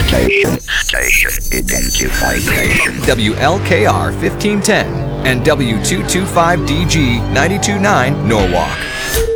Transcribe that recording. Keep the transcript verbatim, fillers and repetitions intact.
Station, station identified station. W L K R fifteen ten and W two two five D G nine two nine Norwalk.